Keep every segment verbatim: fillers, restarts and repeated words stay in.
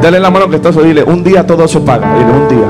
Dale la mano que está, dile, un día todo se paga. Dile, un día.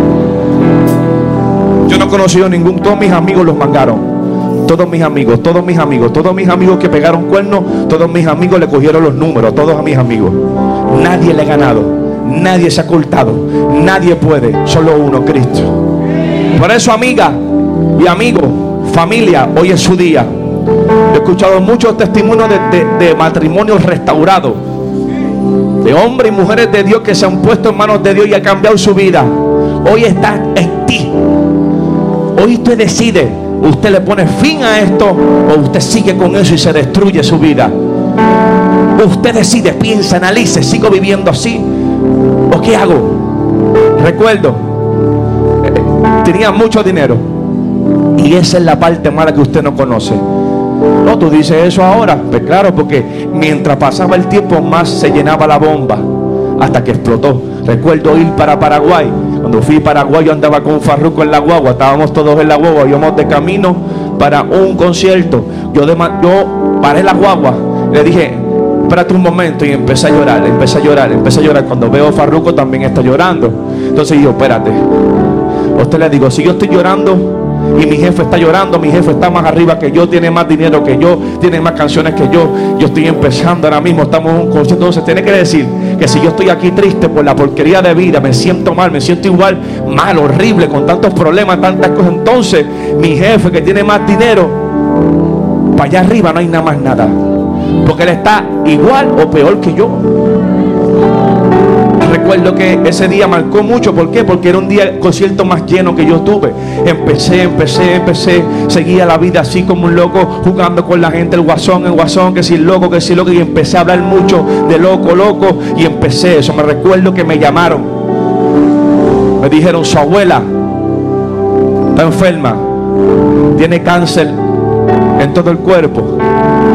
Yo no he conocido ningún, todos mis amigos los mangaron. Todos mis amigos, todos mis amigos, todos mis amigos que pegaron cuernos, todos mis amigos le cogieron los números, todos a mis amigos. Nadie le ha ganado, nadie se ha ocultado, nadie puede, solo uno, Cristo. Por eso, amiga y amigo, familia, hoy es su día. He escuchado muchos testimonios de, de, de matrimonios restaurados, de hombres y mujeres de Dios que se han puesto en manos de Dios y ha cambiado su vida. Hoy está en ti. Hoy usted decide, usted le pone fin a esto o usted sigue con eso y se destruye su vida. Usted decide, piensa, analice, sigo viviendo así o qué hago. Recuerdo, eh, tenía mucho dinero y esa es la parte mala que usted no conoce. No, tú dices eso ahora. Pues claro, porque mientras pasaba el tiempo más se llenaba la bomba hasta que explotó. Recuerdo ir para Paraguay. Cuando fui a Paraguay yo andaba con Farruko en la guagua. Estábamos todos en la guagua. Íbamos de camino para un concierto. Yo, de, yo paré la guagua. Le dije, espérate un momento. Y empecé a llorar, empecé a llorar, empecé a llorar. Cuando veo a Farruko también está llorando. Entonces yo, espérate. A usted le digo, si yo estoy llorando y mi jefe está llorando, mi jefe está más arriba que yo, tiene más dinero que yo, tiene más canciones que yo, yo estoy empezando ahora mismo, estamos en un concierto. Entonces tiene que decir que si yo estoy aquí triste por la porquería de vida, me siento mal, me siento igual, mal, horrible, con tantos problemas, tantas cosas, entonces mi jefe que tiene más dinero, para allá arriba no hay nada más nada, porque él está igual o peor que yo. Recuerdo que ese día marcó mucho. ¿Por qué? Porque era un día, el concierto más lleno que yo tuve. Empecé, empecé, empecé seguía la vida así como un loco, jugando con la gente, el guasón, el guasón, que si loco, que si loco. Y empecé a hablar mucho de loco, loco. Y empecé eso. Me recuerdo que me llamaron. Me dijeron, su abuela está enferma, tiene cáncer en todo el cuerpo.